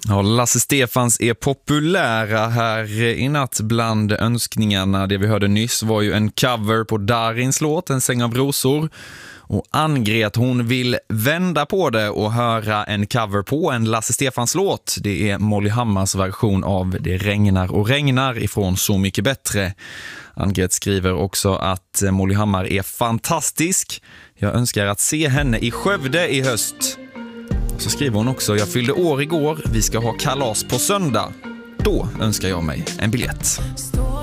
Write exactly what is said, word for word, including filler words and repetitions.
Ja, Lasse Stefans är populära här i natt. Bland önskningarna. Det vi hörde nyss var ju en cover på Darins låt, En säng av rosor. Och Angret, hon vill vända på det och höra en cover på en Lasse Stefans låt. Det är Molly Hammars version av Det regnar och regnar ifrån Så mycket bättre. Angret skriver också att Molly Hammar är fantastisk. Jag önskar att se henne i Skövde i höst. Så skriver hon också: jag fyllde år igår, vi ska ha kalas på söndag. Då önskar jag mig en biljett.